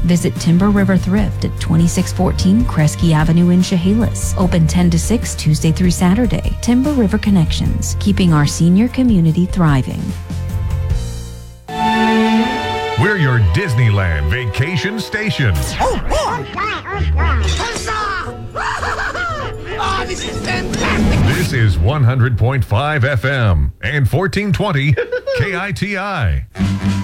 Visit Timber River Thrift at 2614 Kresge Avenue in Chehalis. Open 10 to 6 Tuesday through Saturday. Timber River Connections, keeping our senior community thriving. We're your Disneyland vacation station. Oh, this is fantastic. This is 100.5 FM and 1420 KITI.